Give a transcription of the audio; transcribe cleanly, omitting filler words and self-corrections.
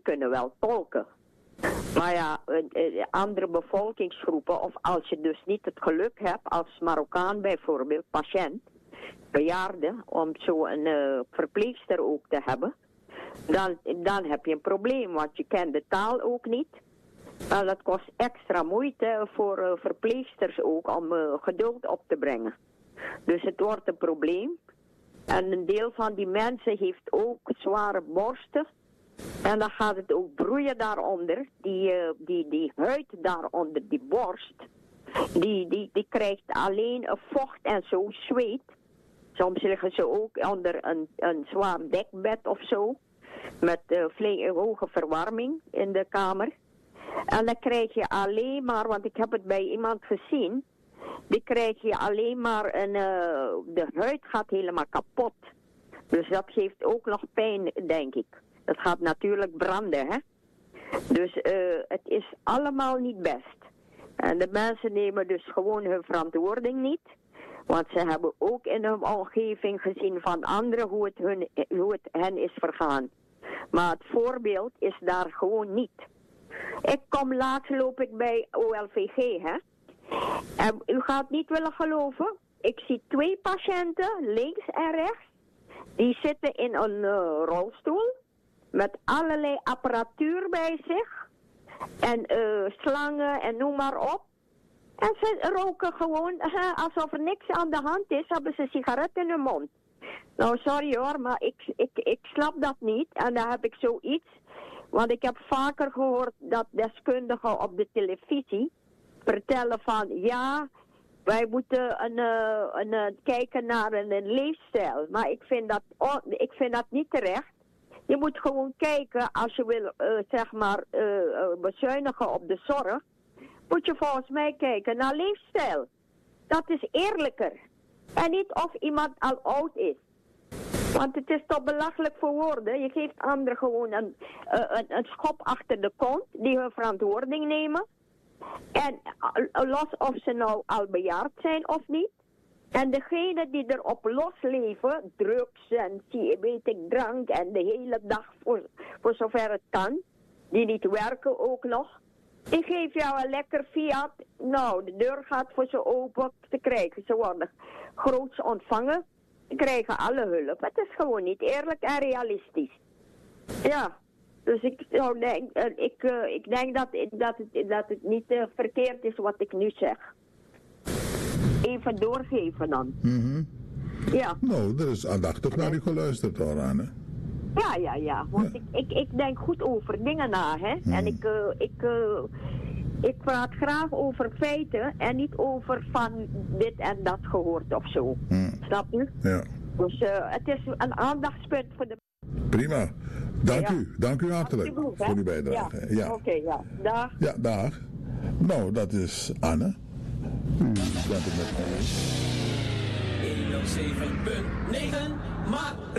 kunnen wel tolken. Maar ja, andere bevolkingsgroepen, of als je dus niet het geluk hebt, als Marokkaan bijvoorbeeld, patiënt, bejaarde, om zo een verpleegster ook te hebben, dan heb je een probleem, want je kent de taal ook niet. En dat kost extra moeite voor verpleegsters ook om geduld op te brengen. Dus het wordt een probleem. En een deel van die mensen heeft ook zware borsten. En dan gaat het ook broeien daaronder. Die huid daaronder, die borst, die krijgt alleen een vocht en zo, zweet. Soms liggen ze ook onder een zwaar dekbed of zo. Met hoge verwarming in de kamer. En dan krijg je alleen maar, want ik heb het bij iemand gezien, die krijg je alleen maar de huid gaat helemaal kapot. Dus dat geeft ook nog pijn, denk ik. Het gaat natuurlijk branden, hè. Dus het is allemaal niet best. En de mensen nemen dus gewoon hun verantwoording niet. Want ze hebben ook in hun omgeving gezien van anderen hoe het hen is vergaan. Maar het voorbeeld is daar gewoon niet. Laatst loop ik bij OLVG, hè. En u gaat niet willen geloven. Ik zie 2 patiënten, links en rechts. Die zitten in een rolstoel. Met allerlei apparatuur bij zich. En slangen en noem maar op. En ze roken gewoon, alsof er niks aan de hand is, hebben ze sigaretten in hun mond. Nou, sorry hoor, maar ik snap dat niet. En dan heb ik zoiets. Want ik heb vaker gehoord dat deskundigen op de televisie vertellen van, ja, wij moeten kijken naar een leefstijl. Maar ik vind dat niet terecht. Je moet gewoon kijken, als je wil, bezuinigen op de zorg, moet je volgens mij kijken naar leefstijl. Dat is eerlijker. En niet of iemand al oud is. Want het is toch belachelijk voor woorden. Je geeft anderen gewoon een schop achter de kont, die hun verantwoording nemen. En los of ze nou al bejaard zijn of niet. En degenen die erop losleven, drugs en drank en de hele dag voor zover het kan, die niet werken ook nog. Die geven jou een lekker fiat. Nou, de deur gaat voor ze open. Ze worden groots ontvangen. Ze krijgen alle hulp. Het is gewoon niet eerlijk en realistisch. Ja, dus ik denk dat het niet verkeerd is wat ik nu zeg. Even doorgeven dan. Mm-hmm. Ja. Nou, er is aandachtig naar u geluisterd hoor, Anne. Ja. Want ja. Ik denk goed over dingen na, hè. En ik praat graag over feiten en niet over van dit en dat gehoord of zo. Snap je? Ja. Dus het is een aandachtspunt voor de... Prima. Dank u hartelijk voor uw bijdrage. Ja. Oké, dag. Ja, dag. Nou, dat is Anne. U bent het met mij. 107.9, maar...